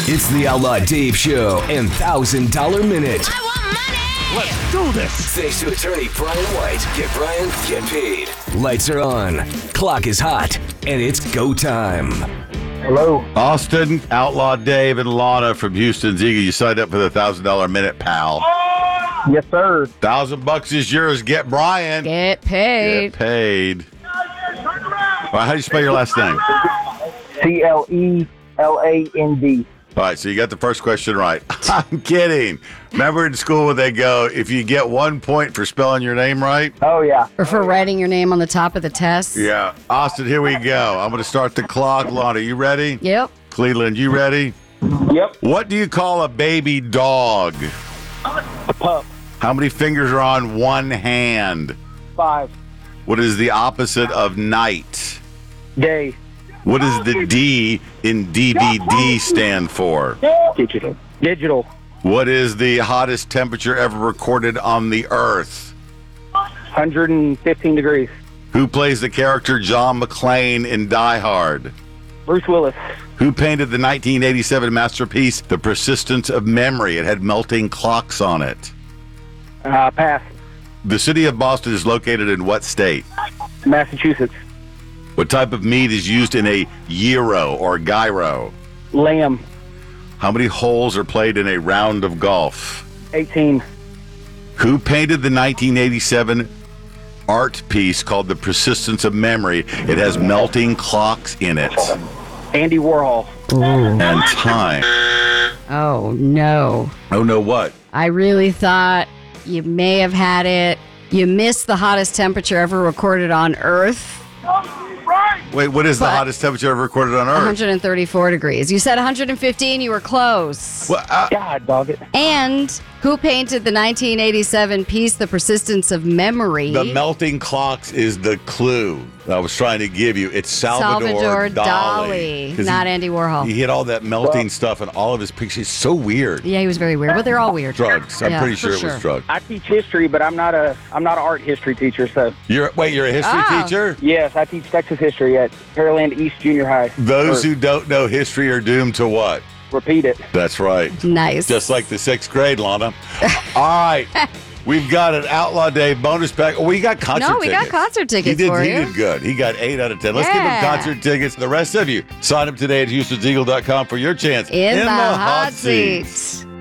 It's the Outlaw Dave Show and $1,000 Minute. I want money! Let's do this! Thanks to attorney Brian White. Get Brian, get paid. Lights are on, clock is hot, and it's go time. Hello. Austin, Outlaw Dave, and Lana from Houston's Eagle. You signed up for the $1,000 Minute, pal. Yes, sir. $1,000 is yours. Get Brian. Get paid. Get paid. All right, how do you spell your last name? CLELAND. All right, so you got the first question right. I'm kidding. Remember in school when they go, if you get 1 point for spelling your name right? Oh, yeah. Or for writing your name on the top of the test. Yeah. Austin, here we go. I'm going to start the clock. Lana, you ready? Yep. Cleveland, you ready? Yep. What do you call a baby dog? A pup. How many fingers are on one hand? 5. What is the opposite of night? Day. What does the D in DVD stand for? Digital. Digital. What is the hottest temperature ever recorded on the Earth? 115 degrees. Who plays the character John McClane in Die Hard? Bruce Willis. Who painted the 1987 masterpiece The Persistence of Memory? It had melting clocks on it. Pass. The city of Boston is located in what state? Massachusetts. What type of meat is used in a gyro or gyro? Lamb. How many holes are played in a round of golf? 18. Who painted the 1987 art piece called The Persistence of Memory? It has melting clocks in it. Andy Warhol. And time. Oh, no. Oh, no, what? I really thought you may have had it. You missed the hottest temperature ever recorded on Earth. Wait, what is the But- hottest temperature ever recorded on Earth? 134 degrees. You said 115. You were close. Well, God, dog it. And who painted the 1987 piece, The Persistence of Memory? the melting clocks is the clue I was trying to give you. It's Salvador Dali. 'Cause not Andy Warhol. He had all that melting stuff in all of his pictures. It's so weird. Yeah, he was very weird, but they're all weird. Drugs. I'm Yeah, pretty for sure it was drugs. I teach history, but I'm not an art history teacher, so You're a history Oh. teacher? yes, I teach Texas history at Pearland East Junior High. Those who don't know history are doomed to what? Repeat it. That's right. Nice. Just like the 6th grade, Lana. All right. We've got an Outlaw Day bonus pack. Oh, we got concert tickets. No, we got concert tickets he for you. did good. He got 8 out of 10. Let's give him Yeah. concert tickets. The rest of you, sign up today at Houston'sEagle.com for your chance in the hot seat.